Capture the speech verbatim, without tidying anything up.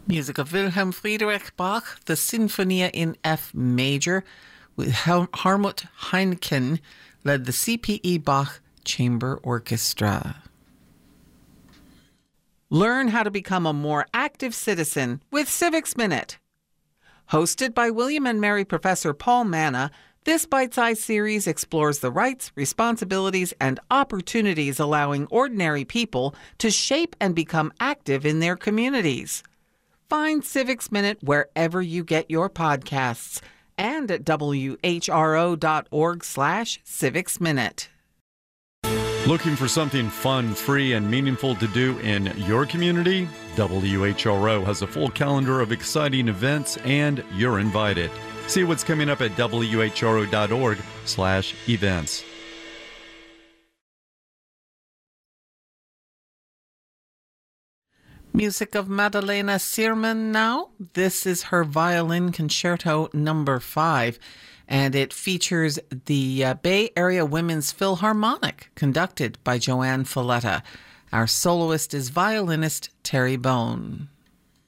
Music of Wilhelm Friedrich Bach, the Sinfonia in F major, with Hel- Harmut Heineken led the C P E Bach Chamber Orchestra. Learn how to become a more active citizen with Civics Minute. Hosted by William and Mary Professor Paul Manna, this bite-sized series explores the rights, responsibilities, and opportunities allowing ordinary people to shape and become active in their communities. Find Civics Minute wherever you get your podcasts and at W H R O dot org slash Civics Minute. Looking for something fun, free, and meaningful to do in your community? W H R O has a full calendar of exciting events, and you're invited. See what's coming up at W H R O dot org slash events. Music of Madalena Sierman now. This is her violin concerto number five, and it features the uh, Bay Area Women's Philharmonic, conducted by Joanne Folletta. Our soloist is violinist Terry Bone.